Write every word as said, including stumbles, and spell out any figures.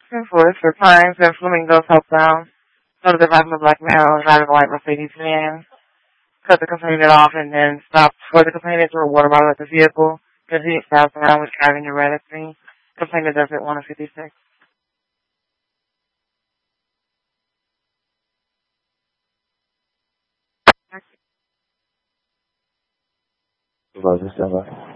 Enforced for Pines and Flamingos Hopetown. Noted the driver of a black male driving a white Mercedes van. Cut the complainant off and then stopped for the complainant threw a water bottle at the vehicle. Continued south around with driving erratically. Complainant does it one of fifty-six. Supervisor, stand by.